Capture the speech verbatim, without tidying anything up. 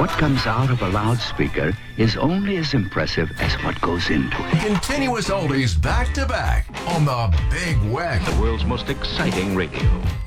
What comes out of a loudspeaker is only as impressive as what goes into it. Continuous oldies back to back on the Big Weck. The world's most exciting radio.